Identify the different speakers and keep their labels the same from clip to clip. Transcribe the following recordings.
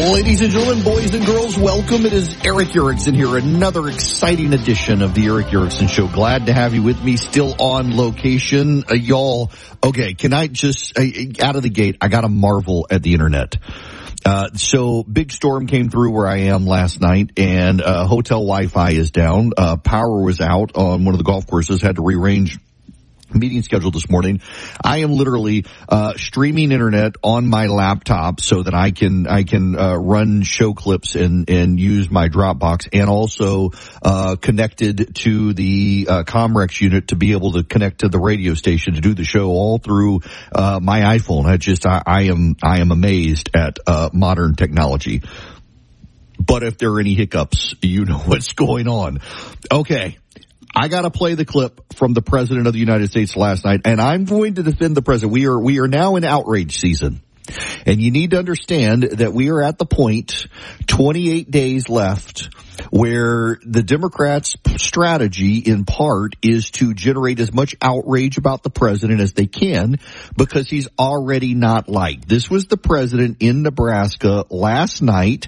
Speaker 1: Ladies and gentlemen, boys and girls, welcome. It is Erick Erickson here, another exciting edition of the Erick Erickson Show. Glad to have you with me, still on location. Y'all, okay, can I just, out of the gate, I gotta marvel at the internet. So big storm came through where I am last night, and hotel Wi-Fi is down. Power was out on one of the golf courses, had to rearrange meeting schedule this morning. I am literally streaming internet on my laptop so that I can run show clips and use my Dropbox, and also connected to the Comrex unit to be able to connect to the radio station to do the show all through my iPhone. I am amazed at modern technology. But if there are any hiccups, you know what's going on. Okay. I got to play the clip from the President of the United States last night, and I'm going to defend the President. We are now in outrage season, and you need to understand that we are at the point, 28 days left, where the Democrats' strategy, in part, is to generate as much outrage about the President as they can, because he's already not liked. This was the President in Nebraska last night,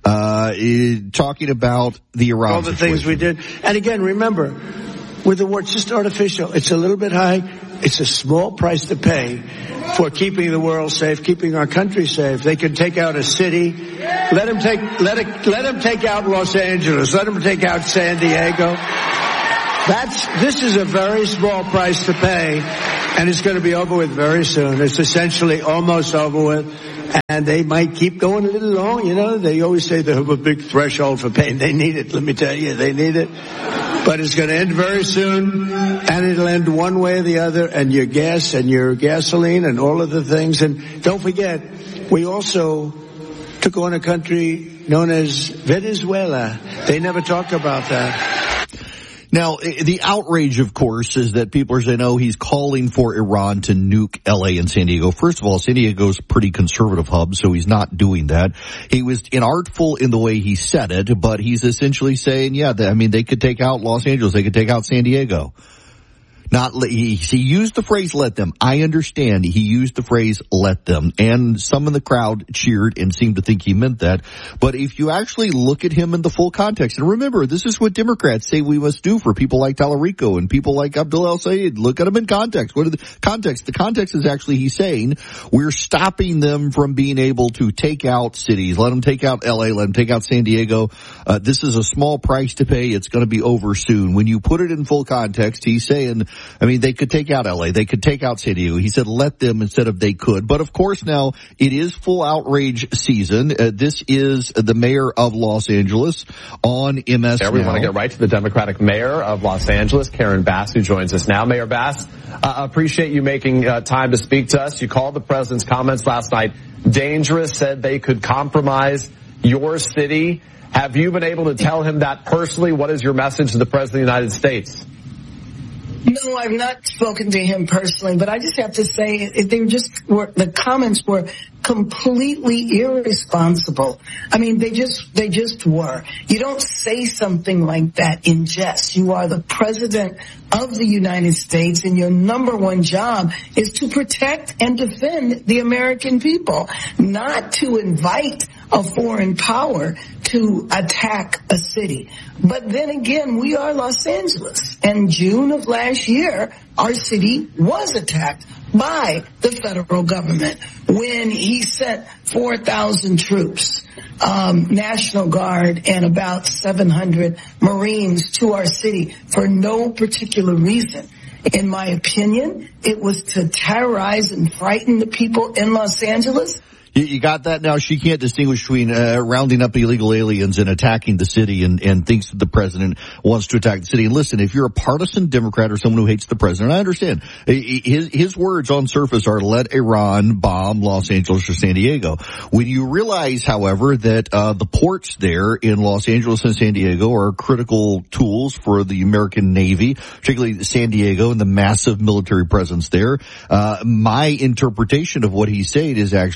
Speaker 1: talking about the Iran
Speaker 2: all the
Speaker 1: situation.
Speaker 2: Things we did. And again, remember, with the war, it's just artificial. It's a little bit high. It's a small price to pay for keeping the world safe, keeping our country safe. They can take out a city. Let them take out Los Angeles. Let them take out San Diego. This is a very small price to pay, and it's going to be over with very soon. It's essentially almost over with, and they might keep going a little long. You know, they always say they have a big threshold for pain. They need it. Let me tell you, they need it. But it's going to end very soon, and it'll end one way or the other, and your gas and your gasoline and all of the things. And don't forget, we also took on a country known as Venezuela. They never talk about that.
Speaker 1: Now, the outrage, of course, is that people are saying, oh, he's calling for Iran to nuke L.A. and San Diego. First of all, San Diego's a pretty conservative hub, so he's not doing that. He was inartful in the way he said it, but he's essentially saying, yeah, they could take out Los Angeles. They could take out San Diego. He used the phrase "let them." I understand he used the phrase "let them," and some in the crowd cheered and seemed to think he meant that. But if you actually look at him in the full context, and remember, this is what Democrats say we must do for people like Tallarico and people like Abdul El-Sayed. Look at him in context. What are the context? The context is actually he's saying we're stopping them from being able to take out cities. Let them take out L.A. Let them take out San Diego. This is a small price to pay. It's going to be over soon. When you put it in full context, he's saying, they could take out L.A., they could take out San Diego. He said let them instead of they could. But of course now it is full outrage season. This is the mayor of Los Angeles on MS Now.
Speaker 3: We want to get right to the Democratic mayor of Los Angeles, Karen Bass, who joins us now. Mayor Bass, appreciate you making time to speak to us. You called the president's comments last night dangerous, said they could compromise your city. Have you been able to tell him that personally? What is your message to the President of the United States?
Speaker 4: No, I've not spoken to him personally, but I just have to say the comments were completely irresponsible. They just were. You don't say something like that in jest. You are the President of the United States, and your number one job is to protect and defend the American people, not to invite a foreign power to attack a city. But then again, we are Los Angeles. And June of last year, our city was attacked by the federal government when he sent 4,000 troops, National Guard, and about 700 Marines to our city for no particular reason. In my opinion, it was to terrorize and frighten the people in Los Angeles.
Speaker 1: You got that now? She can't distinguish between rounding up illegal aliens and attacking the city and thinks that the president wants to attack the city. And listen, if you're a partisan Democrat or someone who hates the president, I understand. His words on surface are let Iran bomb Los Angeles or San Diego. When you realize, however, that the ports there in Los Angeles and San Diego are critical tools for the American Navy, particularly San Diego and the massive military presence there, my interpretation of what he's saying is actually,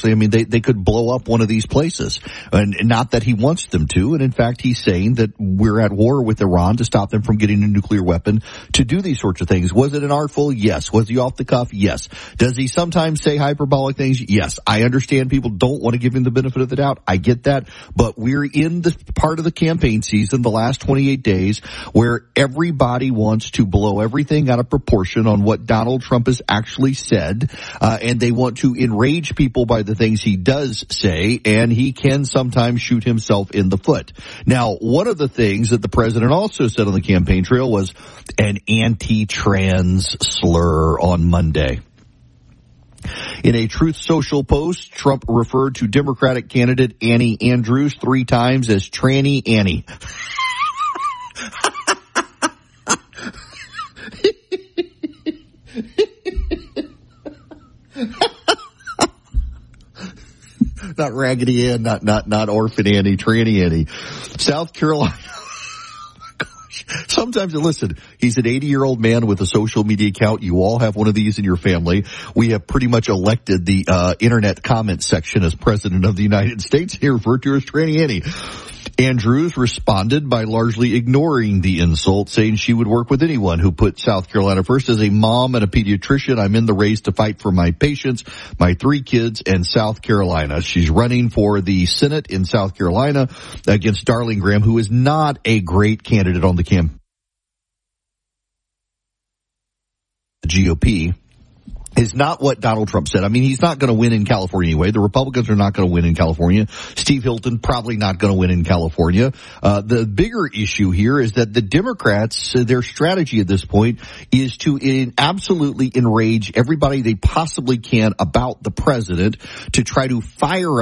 Speaker 1: they could blow up one of these places. And not that he wants them to. And in fact, he's saying that we're at war with Iran to stop them from getting a nuclear weapon to do these sorts of things. Was it an artful? Yes. Was he off the cuff? Yes. Does he sometimes say hyperbolic things? Yes. I understand people don't want to give him the benefit of the doubt. I get that. But we're in the part of the campaign season, the last 28 days, where everybody wants to blow everything out of proportion on what Donald Trump has actually said, and they want to enrage people by the things he does say, and he can sometimes shoot himself in the foot. Now, one of the things that the president also said on the campaign trail was an anti-trans slur on Monday. In a Truth Social post, Trump referred to Democratic candidate Annie Andrews 3 times as Tranny Annie. Not Raggedy Ann, not Orphan Annie, Tranny Annie. South Carolina. Sometimes, listen, he's an 80-year-old man with a social media account. You all have one of these in your family. We have pretty much elected the internet comment section as president of the United States, here referred to as Tranny Annie. Andrews responded by largely ignoring the insult, saying she would work with anyone who put South Carolina first. As a mom and a pediatrician, I'm in the race to fight for my patients, my 3 kids, and South Carolina. She's running for the Senate in South Carolina against Darling Graham, who is not a great candidate on the campaign. The GOP is not what Donald Trump said. I mean, he's not going to win in California anyway. The Republicans are not going to win in California. Steve Hilton probably not going to win in California. The bigger issue here is that the Democrats, their strategy at this point is to absolutely enrage everybody they possibly can about the president, to try to fire